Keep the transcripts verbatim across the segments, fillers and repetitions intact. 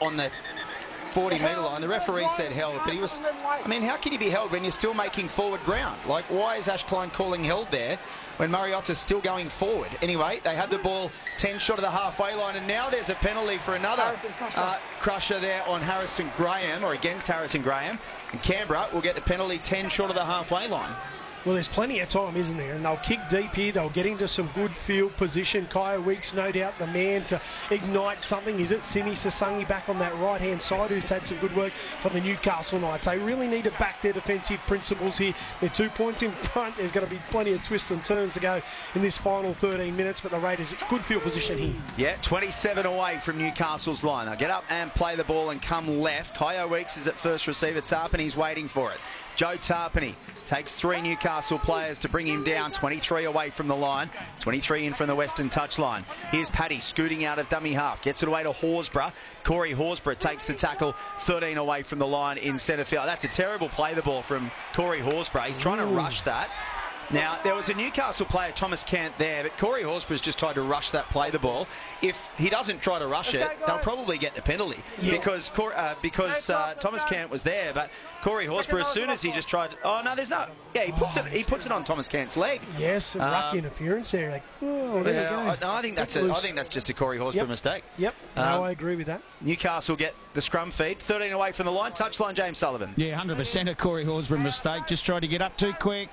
on the forty metre line. The referee said held, but he was, I mean, how can you be held when you're still making forward ground? Like, why is Ash Klein calling held there when Mariotta's still going forward? Anyway, they had the ball ten short of the halfway line, and now there's a penalty for another uh, crusher there on Harrison Graham, or against Harrison Graham, and Canberra will get the penalty ten short of the halfway line. Well, there's plenty of time, isn't there? And they'll kick deep here. They'll get into some good field position. Kaya Weeks, no doubt, the man to ignite something. Is it Simi Sasangi back on that right-hand side, who's had some good work for the Newcastle Knights? They really need to back their defensive principles here. They're two points in front. There's going to be plenty of twists and turns to go in this final thirteen minutes, but the Raiders, good field position here. Yeah, twenty-seven away from Newcastle's line. They'll get up and play the ball and come left. Kaya Weeks is at first receiver. Tarpany's waiting for it. Joe Tarpany takes three Newcastle players to bring him down. twenty-three away from the line, twenty-three in from the western touchline. Here's Paddy scooting out of dummy half, gets it away to Horsburgh. Corey Horsburgh takes the tackle, thirteen away from the line in centre field. That's a terrible play the ball from Corey Horsburgh. He's trying to rush that. Now, there was a Newcastle player, Thomas Cant, there, but Corey Horsburgh's just tried to rush that play the ball. If he doesn't try to rush it, they'll probably get the penalty, yeah. because uh, because uh, Thomas Cant was there. But Corey Horsburgh, as soon as he just tried, oh no, there's no, yeah, he puts it, he puts it on Thomas Cant's leg. Yes, some ruck um, interference there. Like, oh, there yeah, we go. I, no, I think that's, that's a, I think that's just a Corey Horsburgh yep. mistake. Yep, no, um, I agree with that. Newcastle get the scrum feed, thirteen away from the line. Touchline, James Sullivan. Yeah, one hundred percent a Corey Horsburgh mistake. Just tried to get up too quick.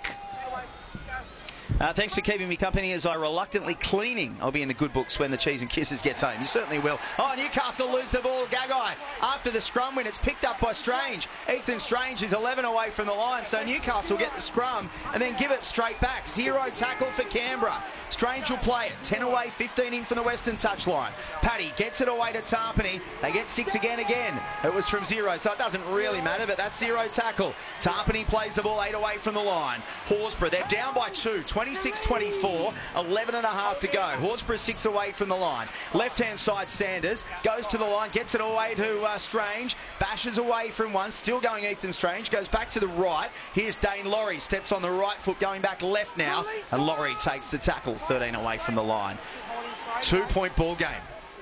Uh, thanks for keeping me company as I reluctantly cleaning. I'll be in the good books when the Cheese and Kisses gets home. You certainly will. Oh, Newcastle lose the ball. Gagai after the scrum win. It's picked up by Strange. Ethan Strange is eleven away from the line. So Newcastle get the scrum and then give it straight back. Zero tackle for Canberra. Strange will play it. ten away, fifteen in from the western touchline. Paddy gets it away to Tarpany. They get six again again. It was from zero, so it doesn't really matter, but that's zero tackle. Tarpany plays the ball eight away from the line. Horsburgh, they're down by two. twenty-six twenty-four, eleven and a half to go. Horsburgh six away from the line. Left-hand side, Sanders goes to the line, gets it away to uh, Strange, bashes away from one, still going Ethan Strange, goes back to the right. Here's Dane Laurie, steps on the right foot, going back left now, and Laurie takes the tackle, thirteen away from the line. Two-point ball game.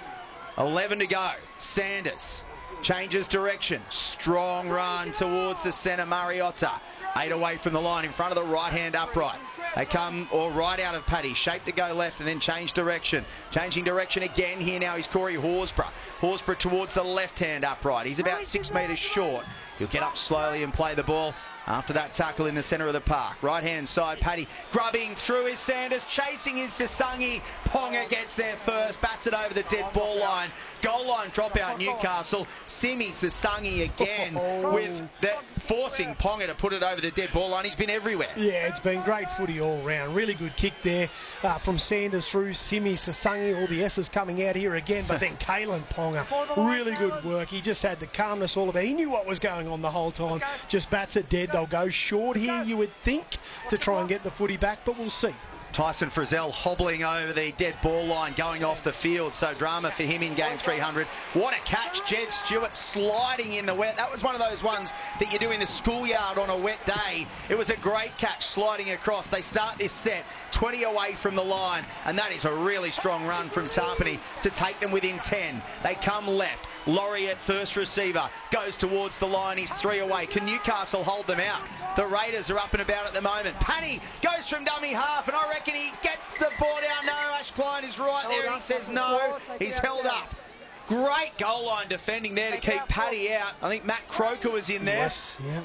eleven to go. Sanders changes direction. Strong run towards the centre, Mariotta. Eight away from the line, in front of the right-hand upright. They come or right out of Paddy, shape to go left and then change direction. Changing direction again here now is Corey Horsburgh. Horsburgh towards the left-hand upright. He's about six metres short. He'll get up slowly and play the ball after that tackle in the centre of the park. Right-hand side, Paddy grubbing through his Sanders, chasing his Sasangi. Ponga gets there first, bats it over the dead ball line. Goal line dropout Newcastle. Simi Sasangi again with the, forcing Ponga to put it over the dead ball line. He's been everywhere. Yeah, it's been great footy all round. Really good kick there uh, from Sanders through Simi Sasangi. All the S's coming out here again, but then Kalen Ponga, really good work. He just had the calmness all about. He knew what was going on the whole time. Just bats it dead. They'll go short here, you would think, to try and get the footy back, but we'll see. Tyson Frizzell hobbling over the dead ball line, going off the field. So drama for him in game three hundred. What a catch, Jed Stewart sliding in the wet. That was one of those ones that you do in the schoolyard on a wet day. It was a great catch sliding across. They start this set twenty away from the line, and that is a really strong run from Tarpany to take them within ten. They come left. Laurie at first receiver goes towards the line. He's three away. Can Newcastle hold them out? The Raiders are up and about at the moment. Paddy goes from dummy half, and I reckon he gets the ball down. No, Ash Klein is right there. He says no. He's held up. Great goal line defending there to keep Paddy out. I think Matt Croker was in there. Yes, yeah.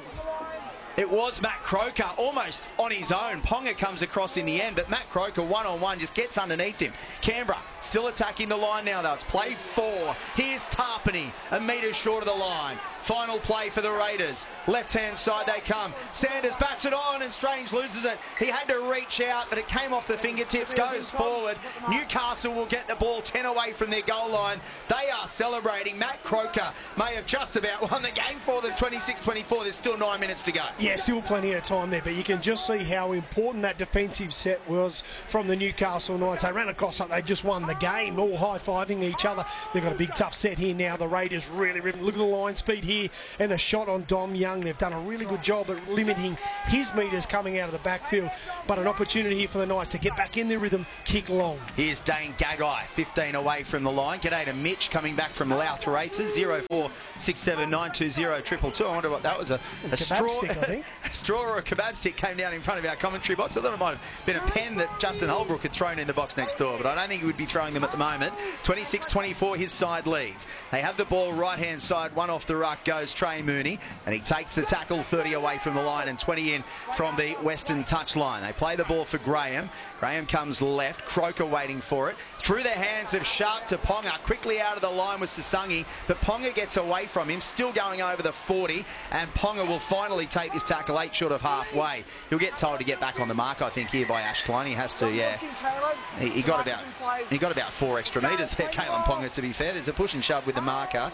It was Matt Croker almost on his own. Ponga comes across in the end, but Matt Croker one-on-one just gets underneath him. Canberra still attacking the line now, though. It's played four. Here's Tarpany, a metre short of the line. Final play for the Raiders. Left-hand side they come. Sanders bats it on and Strange loses it. He had to reach out, but it came off the fingertips, goes forward. Newcastle will get the ball ten away from their goal line. They are celebrating. Matt Croker may have just about won the game for them, twenty-six twenty-four. There's still nine minutes to go. Yeah, still plenty of time there, but you can just see how important that defensive set was from the Newcastle Knights. They ran across like they just won the game, all high-fiving each other. They've got a big tough set here now. The Raiders really ripping. Look at the line speed here and the shot on Dom Young. They've done a really good job at limiting his metres coming out of the backfield, but an opportunity here for the Knights to get back in their rhythm, kick long. Here's Dane Gagai, fifteen away from the line. G'day to Mitch coming back from Louth Races, zero four six seven nine two zero triple two. I wonder what that was, a, a straw, stick, I think. a straw or a kebab stick came down in front of our commentary box. I thought it might have been a pen that Justin Holbrook had thrown in the box next door, but I don't think he would be throwing them at the moment. twenty-six twenty-four, his side leads. They have the ball right-hand side, one off the ruck goes Trey Mooney, and he takes the tackle, thirty away from the line and twenty in from the Western touch line. They play the ball for Graham. Graham comes left, Croker waiting for it. Through the hands of Sharp to Ponga, quickly out of the line with Sasangi, but Ponga gets away from him, still going over the forty, and Ponga will finally take this tackle eight short of halfway. He'll get told to get back on the mark, I think, here by Ash Klein. He has to, yeah. He, he got about he got about four extra metres there, Kalen Ponga, to be fair. There's a push and shove with the marker.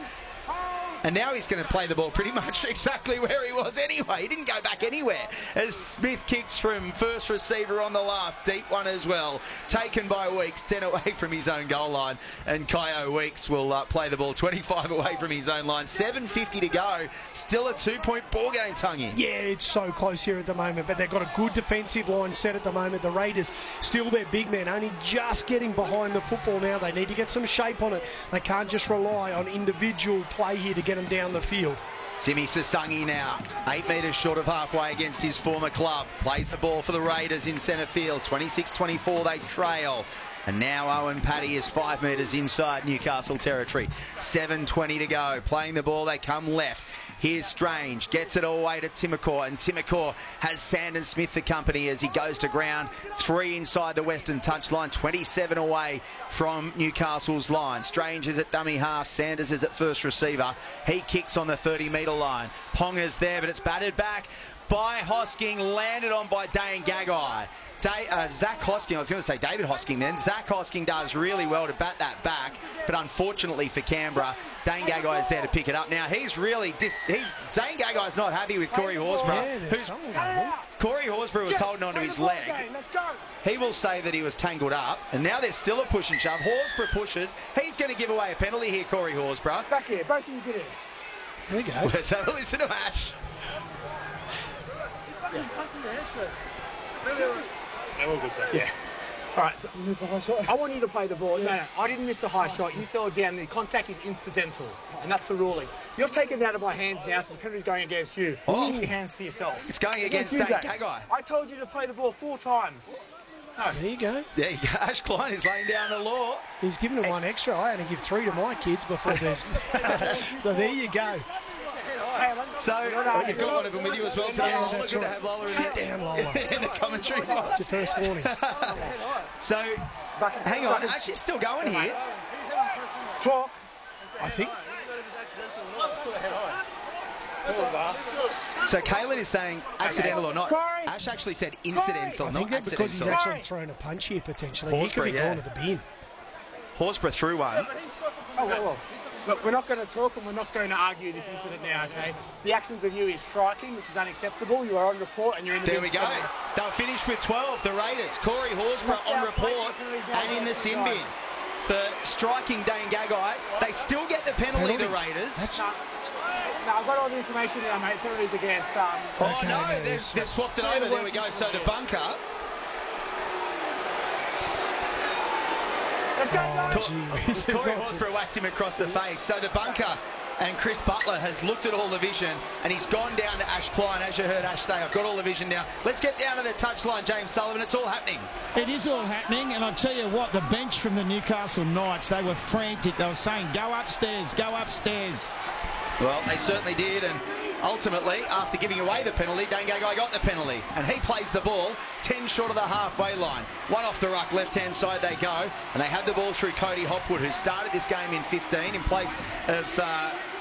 And now he's going to play the ball pretty much exactly where he was anyway. He didn't go back anywhere. As Smith kicks from first receiver on the last, deep one as well. Taken by Weeks, ten away from his own goal line. And Kyo Weeks will uh, play the ball twenty-five away from his own line. seven fifty to go. Still a two-point ball game, Tungy. Yeah, it's so close here at the moment, but they've got a good defensive line set at the moment. The Raiders, still their big man, only just getting behind the football now. They need to get some shape on it. They can't just rely on individual play here to get them down the field. Simi Sasangi now, eight metres short of halfway against his former club. Plays the ball for the Raiders in centre field. twenty-six twenty-four, they trail. And now Owen Paddy is five metres inside Newcastle territory. seven twenty to go. Playing the ball, they come left. Here's Strange, gets it all the way to Timacor, and Timacor has Sandon Smith the company as he goes to ground. Three inside the Western touch line, twenty-seven away from Newcastle's line. Strange is at dummy half, Sanders is at first receiver. He kicks on the thirty metre line. Ponga's there, but it's batted back by Hosking, landed on by Dane Gagai. Day, uh, Zach Hosking, I was going to say David Hosking then. Zach Hosking does really well to bat that back, but unfortunately for Canberra, Dane Gagai is there to pick it up. Now, he's really, dis he's Dane Gagai's not happy with Corey Horsburgh. Yeah, who's, Corey Horsburgh was holding onto his leg. He will say that he was tangled up, and now there's still a push and shove. Horsburgh pushes. He's going to give away a penalty here, Corey Horsburgh. Back here, both of you get in. There you go. Let's have a listen to Ash. Yeah. All right, so you missed the high shot. I want you to play the ball. Yeah. No, no, I didn't miss the high shot. You fell down. The contact is incidental, and that's the ruling. You've taken it out of my hands now, so the penalty's going against you. Oh. You need your hands to yourself. It's going against you, Dane Gagai. I told you to play the ball four times. No. There you go. There you go. Ash Klein is laying down the law. He's given him one extra. I had to give three to my kids before this. So there you go. So, well, you've got one of them with you as well today. Yeah, Lola, that's good right. to have Lola Sit in down, Lola. in the commentary box. It's your first warning. So, hang on, Ash is still going here. Talk. I think. So, Kalen is saying accidental or not. Ash actually said incidental, I not think that because he's accidental. actually thrown a punch here potentially. He could Horsburgh, be yeah. going to the bin. Horsburgh threw one. Oh, whoa, whoa. Look, we're not going to talk and we're not going to argue this incident now, okay? The actions of you is striking, which is unacceptable. You are on report and you're in the There bin we for go. minutes. They'll finish with twelve, the Raiders. Corey Horsburgh on report and in the sin bin for striking Dane Gagai. They still get the penalty, the Raiders. No, no, I've got all the information now, mate. Penalties against. Um, Oh, Okay, no, no, they've, they've swapped it over. There we go. So the bunker. Let's go, Oh, guys. gee whiz. Corey Horsburgh whacks him across the face. So the bunker and Chris Butler has looked at all the vision and he's gone down to Ash Klein. As you heard Ash say, I've got all the vision now. Let's get down to the touchline, James Sullivan. It's all happening. It is all happening, and I tell you what, the bench from the Newcastle Knights, they were frantic. They were saying, go upstairs, go upstairs. Well, they certainly did, and ultimately, after giving away the penalty, Dane Gagai got the penalty, and he plays the ball ten short of the halfway line. One off the ruck, left-hand side they go, and they have the ball through Cody Hopwood, who started this game in fifteen in place of uh,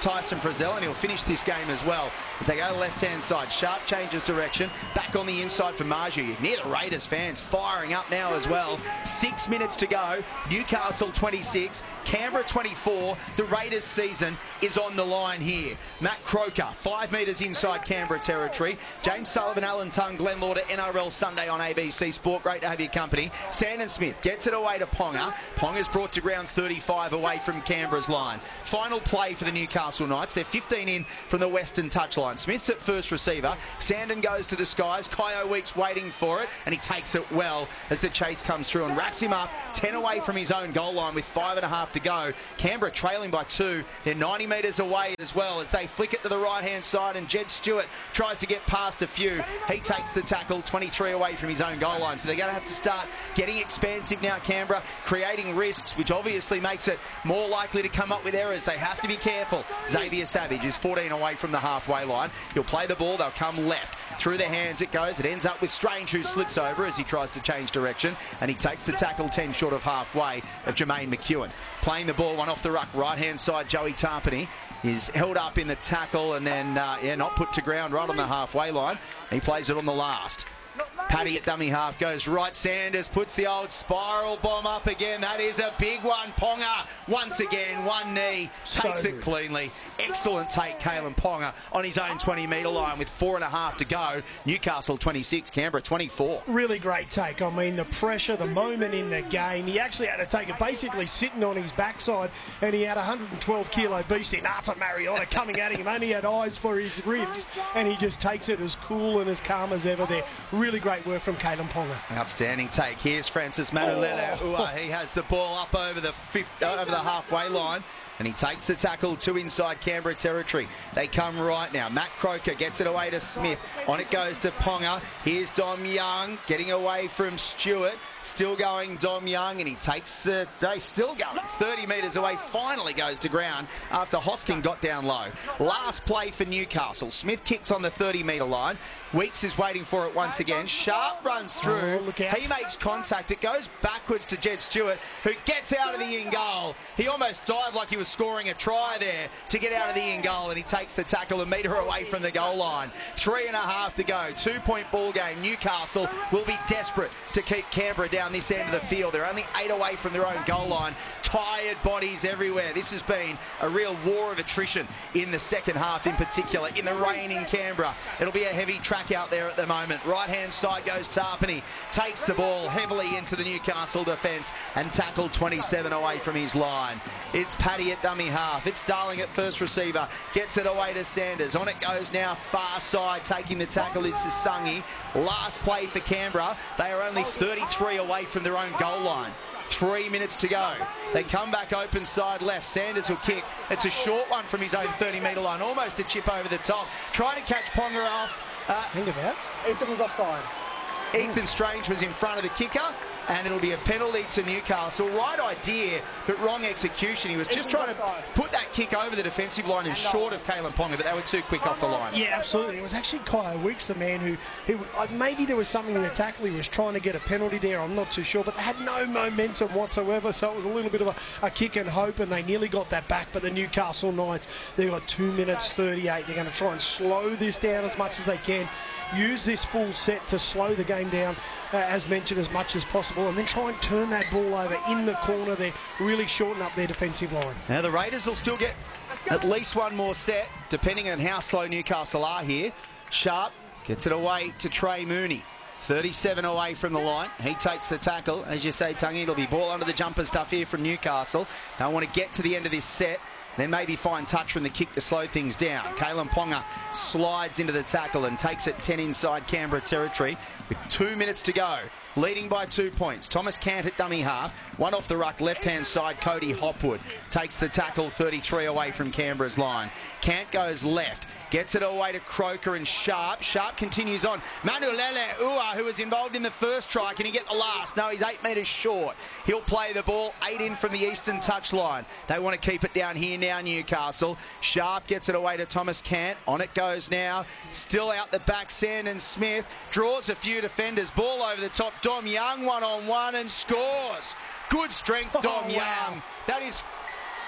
Tyson Frizzell, and he'll finish this game as well as they go left-hand side. Sharp changes direction, back on the inside for Marju. You can hear the Raiders fans firing up now as well. Six minutes to go. Newcastle twenty-six, Canberra twenty-four. The Raiders season is on the line here. Matt Croker, five metres inside Canberra territory. James Sullivan, Alan Tongue, Glenn Lauder, N R L Sunday on A B C Sport. Great to have your company. Sandon Smith gets it away to Ponga. Ponga's brought to ground thirty-five away from Canberra's line. Final play for the Newcastle Knights. They're fifteen in from the western touchline. Smith's at first receiver. Sandon goes to the skies. Kyo Weeks waiting for it, and he takes it well as the chase comes through and wraps him up. ten away from his own goal line with five and a half to go. Canberra trailing by two. They're ninety metres away as well as they flick it to the right-hand side, and Jed Stewart tries to get past a few. He takes the tackle, twenty-three away from his own goal line. So they're going to have to start getting expansive now, Canberra, creating risks, which obviously makes it more likely to come up with errors. They have to be careful. Xavier Savage is fourteen away from the halfway line. He'll play the ball. They'll come left. Through their hands it goes. It ends up with Strange, who slips over as he tries to change direction, and he takes the tackle ten short of halfway of Jermaine McEwen. Playing the ball, one off the ruck, right-hand side, Joey Tarpany is held up in the tackle and then uh, yeah, not put to ground right on the halfway line. He plays it on the last. Paddy at dummy half goes right. Sanders puts the old spiral bomb up again. That is a big one. Ponga once again, one knee, takes So it cleanly. Excellent take, Kalen Ponga on his own twenty metre line with four and a half to go. Newcastle twenty-six, Canberra twenty-four. Really great take. I mean, the pressure, the moment in the game. He actually had to take it basically sitting on his backside, and he had a one hundred twelve kilo beast in Arthur Mariota coming at him. Only had eyes for his ribs, and he just takes it as cool and as calm as ever there. Really great work from Kalen Ponga. Outstanding take. Here's Francis Manulele. Oh. He has the ball up over the fifth, uh, over the halfway line, and he takes the tackle to inside Canberra territory. They come right now. Matt Croker gets it away to Smith. On it goes to Ponga. Here's Dom Young getting away from Stewart. Still going Dom Young, and he takes the day. Still going thirty metres away. Finally goes to ground after Hosking got down low. Last play for Newcastle. Smith kicks on the thirty metre line. Weeks is waiting for it once again. Sharp runs through. Oh, look out. He makes contact. It goes backwards to Jed Stewart, who gets out of the in goal. He almost dived like he was scoring a try there to get out of the in goal, and he takes the tackle a metre away from the goal line. Three and a half to go. Two-point ball game. Newcastle will be desperate to keep Canberra down this end of the field. They're only eight away from their own goal line. Tired bodies everywhere. This has been a real war of attrition in the second half, in particular in the rain in Canberra. It'll be a heavy track out there at the moment. Right-hand side goes Tarpany. Takes the ball heavily into the Newcastle defence and tackled twenty-seven away from his line. It's Paddy at dummy half. It's Starling at first receiver. Gets it away to Sanders. On it goes now far side. Taking the tackle is Sasangi. Last play for Canberra. They are only thirty-three away from their own goal line. Three minutes to go. They come back open side left. Sanders will kick. It's a short one from his own thirty metre line. Almost a chip over the top. Trying to catch Ponga off. Uh, Think about Ethan was offside. Ethan Strange was in front of the kicker, and it'll be a penalty to Newcastle. Right idea, but wrong execution. He was just trying to put that kick over the defensive line and short of Kalen Ponga, but they were too quick off the line. Yeah, absolutely. It was actually Kyo Weeks, the man who, who uh, maybe there was something in the tackle. He was trying to get a penalty there. I'm not too sure, but they had no momentum whatsoever, so it was a little bit of a, a kick and hope, and they nearly got that back. But the Newcastle Knights, they've got two minutes thirty-eight. They're going to try and slow this down as much as they can. Use this full set to slow the game down, uh, as mentioned, as much as possible, and then try and turn that ball over in the corner there, really shorten up their defensive line. Now the Raiders will still get at least one more set, depending on how slow Newcastle are here. Sharp gets it away to Trey Mooney. thirty-seven away from the line. He takes the tackle. As you say, Tungy, it'll be ball under the jumper stuff here from Newcastle. They want to get to the end of this set, then maybe find touch from the kick to slow things down. Kalen Ponga slides into the tackle and takes it ten inside Canberra territory with two minutes to go. Leading by two points. Thomas Cant at dummy half. One off the ruck, left-hand side, Cody Hopwood. Takes the tackle thirty-three away from Canberra's line. Cant goes left. Gets it away to Croker and Sharp. Sharp continues on. Manulele Ua, who was involved in the first try. Can he get the last? No, he's eight metres short. He'll play the ball eight in from the eastern touchline. They want to keep it down here now, Newcastle. Sharp gets it away to Thomas Cant. On it goes now. Still out the back, Sandon Smith. Draws a few defenders. Ball over the top. Dom Young one-on-one and scores. Good strength, Dom oh, Young. wow. That is...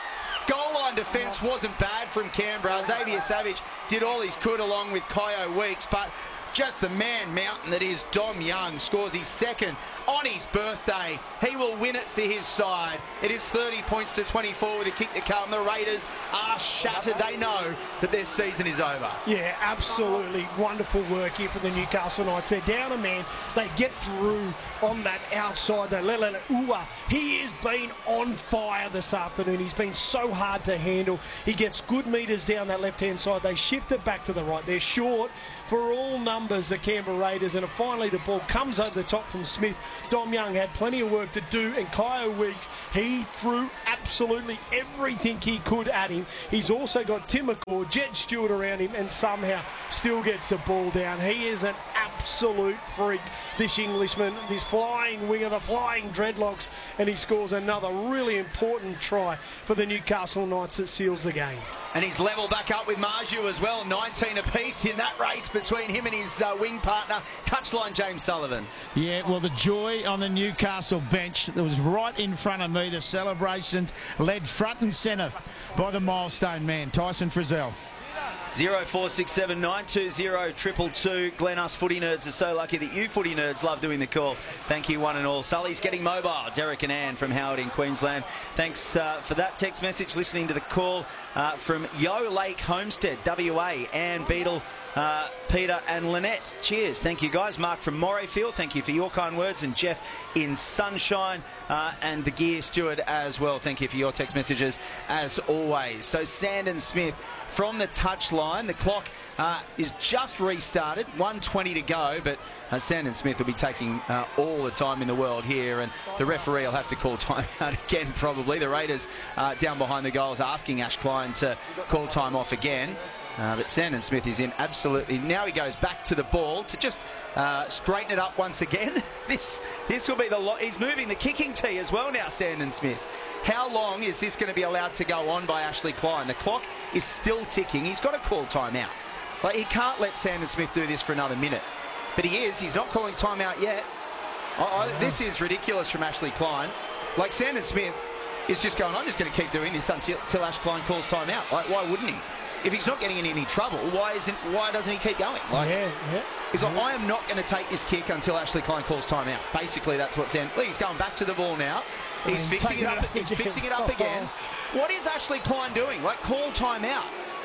goal line defence wasn't bad from Canberra. Xavier Savage did all he could along with Kyo Weeks, but just the man mountain that is Dom Young scores his second on his birthday. He will win it for his side. It is thirty points to twenty-four with a kick to come. The Raiders are shattered. They know that their season is over. Yeah, absolutely wonderful work here for the Newcastle Knights. They're down a man. They get through on that outside. They Lele Ua. He has been on fire this afternoon. He's been so hard to handle. He gets good metres down that left-hand side. They shift it back to the right. They're short for all numbers, the Canberra Raiders, and finally the ball comes over the top from Smith. Dom Young had plenty of work to do, and Kyo Weeks, he threw absolutely everything he could at him. He's also got Tim McCaw, Jed Stewart around him, and somehow still gets the ball down. He is an absolute freak, this Englishman, this flying winger, the flying dreadlocks, and he scores another really important try for the Newcastle Knights that seals the game. And he's level back up with Marju as well, nineteen apiece in that race between him and his uh, wing partner, touchline James Sullivan. Yeah, well, the joy on the Newcastle bench that was right in front of me, the celebration led front and centre by the milestone man, Tyson Frizzell. zero four six seven nine two zero triple two. Glen, us footy nerds are so lucky that you footy nerds love doing the call. Thank you one and all. Sully's getting mobile. Derek and Ann from Howard in Queensland. Thanks uh, for that text message. Listening to the call uh, from Yo Lake Homestead, W A. Ann Beadle, uh, Peter and Lynette. Cheers. Thank you guys. Mark from Morayfield. Thank you for your kind words. And Jeff in Sunshine uh, and the Gear Steward as well. Thank you for your text messages as always. So Sandon Smith from the touchline. The clock uh, is just restarted. one twenty to go, but uh, Sandon Smith will be taking uh, all the time in the world here, and the referee will have to call time out again probably. The Raiders uh, down behind the goals asking Ash Klein to call time off again. Uh, but Sandon Smith is in absolutely. Now he goes back to the ball to just uh, straighten it up once again. this this will be the. Lo he's moving the kicking tee as well now, Sandon Smith. How long is this going to be allowed to go on by Ashley Klein? The clock is still ticking. He's got to call timeout. Like, he can't let Sandon Smith do this for another minute. But he is. He's not calling timeout yet. I, I, this is ridiculous from Ashley Klein. Like, Sandon Smith is just going, I'm just going to keep doing this until, until Ash Klein calls timeout. Like, why wouldn't he? If he's not getting in any trouble, why isn't? Why doesn't he keep going? Like, yeah, yeah. He's like, I am not going to take this kick until Ashley Klein calls timeout. Basically, that's what's in. He's going back to the ball now. He's, he's fixing it up. He's fixing it up again. What is Ashley Klein doing? Like, call timeout.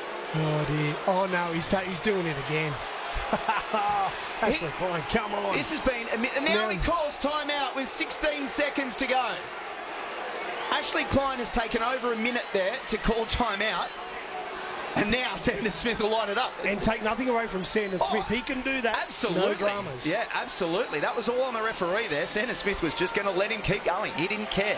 Oh dear. Oh no, he's he's doing it again. Ashley Klein, come on. This has been. And now no. he calls timeout with sixteen seconds to go. Ashley Klein has taken over a minute there to call timeout. And now Sandon Smith will line it up. And take nothing away from Sandon oh, Smith. He can do that. Absolutely. No dramas. Yeah, absolutely. That was all on the referee there. Sandon Smith was just going to let him keep going. He didn't care.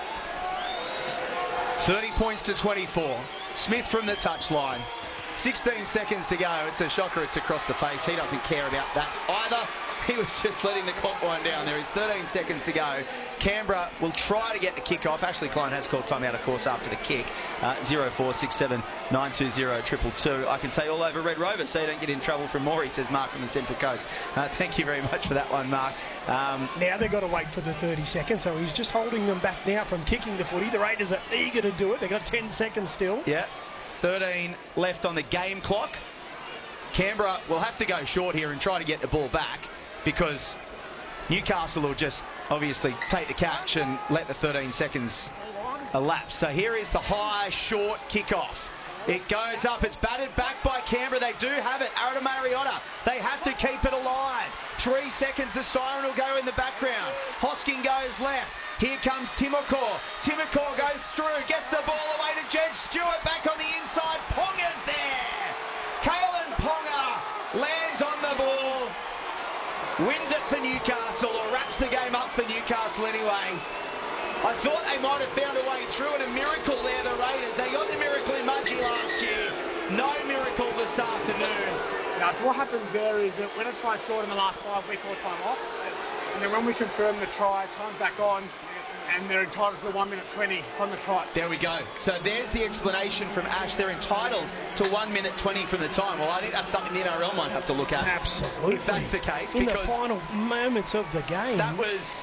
thirty points to twenty-four. Smith from the touchline. sixteen seconds to go. It's a shocker. It's across the face. He doesn't care about that either. He was just letting the clock wind down. There is thirteen seconds to go. Canberra will try to get the kick off. Ashley Klein has called timeout, of course, after the kick. Uh, zero four six seven nine two zero triple two. I can say all over Red Rover so you don't get in trouble from Maury, says Mark from the Central Coast. Uh, thank you very much for that one, Mark. Um, now they've got to wait for the thirty seconds, so he's just holding them back now from kicking the footy. The Raiders are eager to do it. They've got ten seconds still. Yeah, thirteen left on the game clock. Canberra will have to go short here and try to get the ball back, because Newcastle will just obviously take the catch and let the thirteen seconds elapse. So here is the high, short kickoff. It goes up. It's batted back by Canberra. They do have it. Arata Mariota. They have to keep it alive. Three seconds. The siren will go in the background. Hosking goes left. Here comes Timokor. Timokor goes through. Gets the ball away to Jed Stewart. Back on the inside. Ponga's there. Kalen Ponga lands on the ball. Wins it for Newcastle, or wraps the game up for Newcastle anyway. I thought they might have found a way through, and a miracle there, the Raiders. They got the miracle in Mudgee last year. No miracle this afternoon. Now, so what happens there is that when a try scored in the last five, we call time off. And then when we confirm the try, time's back on, and they're entitled to the one minute twenty from the try. There we go. So there's the explanation from Ash. They're entitled to one minute twenty from the time. Well, I think that's something the N R L might have to look at. Absolutely. If that's the case. In because the final moments of the game. That was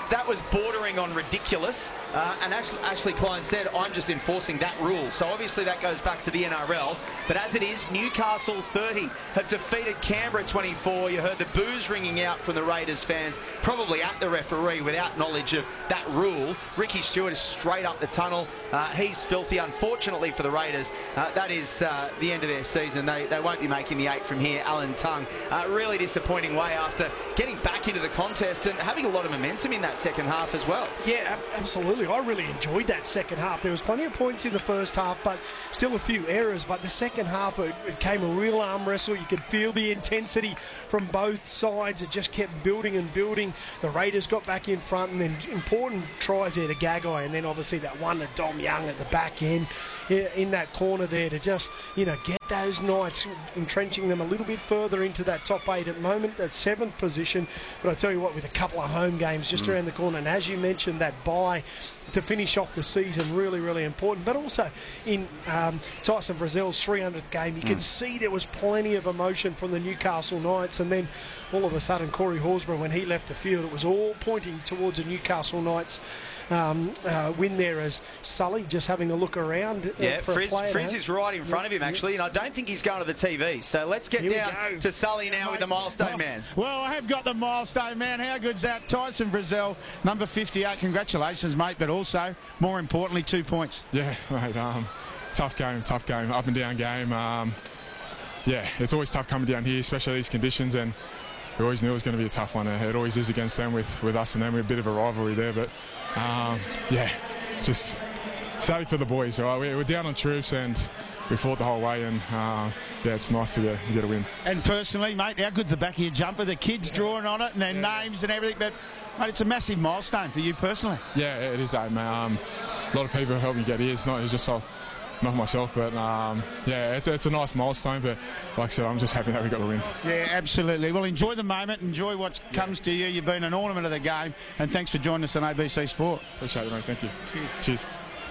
that was bordering on ridiculous. Uh, and Ashley, Ashley Klein said, I'm just enforcing that rule. So obviously that goes back to the N R L. But as it is, Newcastle thirty have defeated Canberra twenty-four. You heard the boos ringing out from the Raiders fans, probably at the referee without knowledge of that rule. Ricky Stewart is straight up the tunnel. Uh, he's filthy. Unfortunately for the Raiders, uh, that is uh, the end of their season. They, they won't be making the eight from here. Alan Tongue, uh, really disappointing way after getting back into the contest and having a lot of momentum in that second half as well. Yeah, absolutely. I really enjoyed that second half. There was plenty of points in the first half, but still a few errors. But the second half, it, it came a real arm wrestle. You could feel the intensity from both sides. It just kept building and building. The Raiders got back in front, and then important tries there to Gagai, and then obviously that one to Dom Young at the back end in that corner there to just, you know, get those Knights, entrenching them a little bit further into that top eight at the moment, that seventh position. But I tell you what, with a couple of home games just mm. around the corner, and as you mentioned, that bye to finish off the season, really, really important. But also in um, Tyson Frizzell's three hundredth game, you mm. can see there was plenty of emotion from the Newcastle Knights, and then all of a sudden Corey Horsburgh, when he left the field, it was all pointing towards a Newcastle Knights Um, uh, win there as Sully just having a look around. Uh, yeah, for Frizz, a player, Frizz is right in front of him, actually, and I don't think he's going to the T V. So let's get Here down to Sully now with the milestone well, man. Well, I have got the milestone man. How good's that? Tyson Frizzell, number fifty-eight. Congratulations, mate, but also, more importantly, two points. Yeah, mate, um, tough game, tough game, up and down game. Um, yeah, it's always tough coming down here, especially these conditions, and we always knew it was going to be a tough one. It always is against them, with, with us and them. We're a bit of a rivalry there, but um, yeah, just sad for the boys. Right? We're down on troops, and we fought the whole way, and uh, yeah, it's nice to get, get a win. And personally, mate, how good's the back of your jumper? The kids drawing on it and their yeah. names and everything, but mate, it's a massive milestone for you personally. Yeah, it is, mate. Um, a lot of people help me get here. It's not it's just so. Not myself, but um, yeah, it's, it's a nice milestone. But like I said, I'm just happy that we got the win. Yeah, absolutely. Well, enjoy the moment, enjoy what yeah. comes to you. You've been an ornament of the game, and thanks for joining us on A B C Sport. Appreciate it, mate. Thank you. Cheers. Cheers.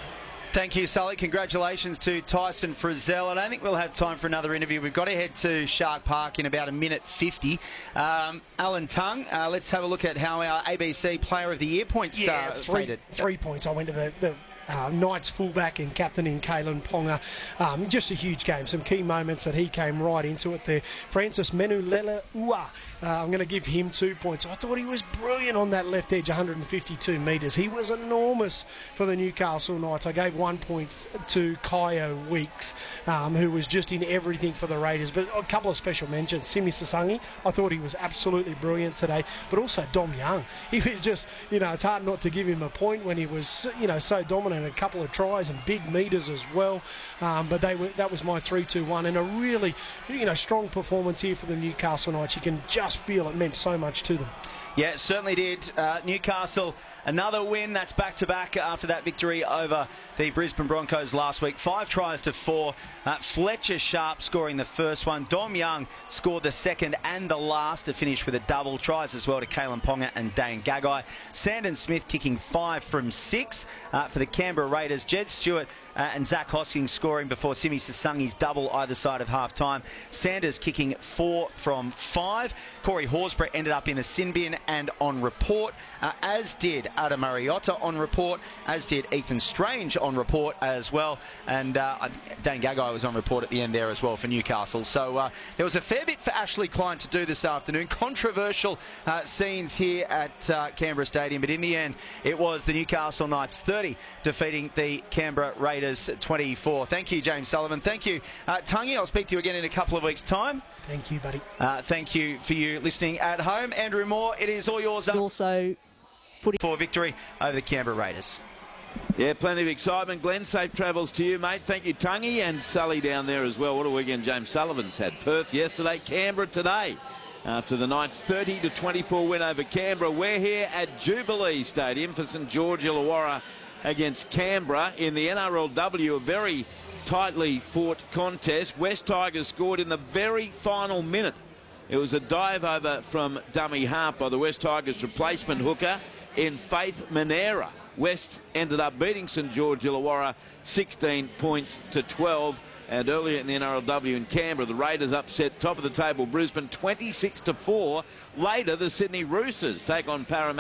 Thank you, Sully. Congratulations to Tyson Frizzell. I don't think we'll have time for another interview. We've got to head to Shark Park in about a minute fifty. Um, Alan Tongue, uh, let's have a look at how our A B C Player of the Year points yeah, uh, three, faded. Three points. I went to the... the Uh, Knights fullback and captain in Kalen Ponga. Um, just a huge game. Some key moments that he came right into it there. Francis Menulela Ua. Uh, I'm going to give him two points. I thought he was brilliant on that left edge, one hundred fifty-two metres. He was enormous for the Newcastle Knights. I gave one point to Kyo Weeks, um, who was just in everything for the Raiders. But a couple of special mentions. Simi Sasangi, I thought he was absolutely brilliant today. But also Dom Young. He was just, you know, it's hard not to give him a point when he was, you know, so dominant. A couple of tries and big meters as well, um, but they were that was my three two one, and a really, you know, strong performance here for the Newcastle Knights. You can just feel it meant so much to them. Yeah, it certainly did. Uh, Newcastle, another win. That's back-to-back after that victory over the Brisbane Broncos last week. Five tries to four. Uh, Fletcher Sharp scoring the first one. Dom Young scored the second and the last to finish with a double. Tries as well to Kalen Ponga and Dane Gagai. Sandon Smith kicking five from six uh, for the Canberra Raiders. Jed Stewart uh, and Zach Hoskins scoring before Simi Sasangi's double either side of half-time. Sanders kicking four from five. Corey Horsburgh ended up in the sin bin and on report, uh, as did Adam Mariota on report, as did Ethan Strange on report as well, and uh, Dane Gagai was on report at the end there as well for Newcastle. So uh, there was a fair bit for Ashley Klein to do this afternoon. Controversial uh, scenes here at uh, Canberra Stadium, but in the end it was the Newcastle Knights thirty defeating the Canberra Raiders twenty-four. Thank you, James Sullivan. Thank you, uh, Tungy. I'll speak to you again in a couple of weeks' time. Thank you, buddy. Uh, thank you for you listening at home. Andrew Moore, it is all yours. Also, putting for victory over the Canberra Raiders. Yeah, plenty of excitement. Glenn, safe travels to you, mate. Thank you, Tungy, and Sully down there as well. What a weekend James Sullivan's had. Perth yesterday, Canberra today. After the Knights' thirty to twenty-four win over Canberra, we're here at Jubilee Stadium for St George Illawarra against Canberra in the N R L W. A very tightly fought contest. West Tigers scored in the very final minute. It was a dive over from dummy half by the West Tigers replacement hooker in Faith Manera. West ended up beating St George Illawarra sixteen points to twelve. And earlier in the N R L W in Canberra, the Raiders upset top of the table Brisbane twenty-six to four. Later, the Sydney Roosters take on Parramatta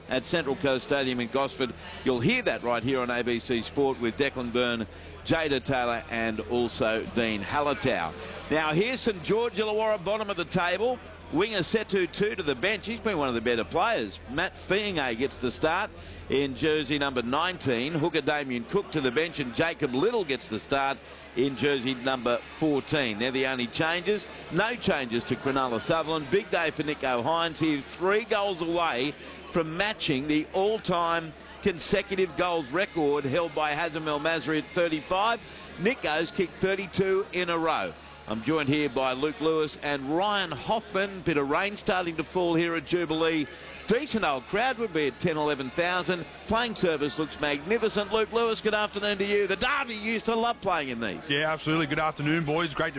at Central Coast Stadium in Gosford. You'll hear that right here on A B C Sport with Declan Byrne, Jada Taylor and also Dean Hallertau. Now here's St George Illawarra, bottom of the table. Winger Setu two to the bench. He's been one of the better players. Matt Fienge gets the start in jersey number nineteen. Hooker Damien Cook to the bench and Jacob Little gets the start in jersey number fourteen. They're the only changes. No changes to Cronulla Sutherland. Big day for Nico Hines. He is three goals away from matching the all-time consecutive goals record held by Hazem El Masri at thirty-five. Nico's kicked thirty-two in a row. I'm joined here by Luke Lewis and Ryan Hoffman. Bit of rain starting to fall here at Jubilee. Decent old crowd, would be at ten, eleven thousand. Playing service looks magnificent. Luke Lewis, good afternoon to you. The Derby used to love playing in these. Yeah, absolutely. Good afternoon, boys. Great to